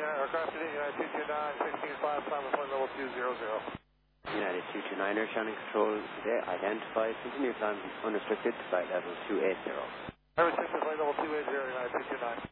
aircraft today, United 229, 16-5, climb with flight level 200. United 229er, ground control today, identified, continue climb unrestricted, flight level 280. Unrestricted, flight level 280, United 229.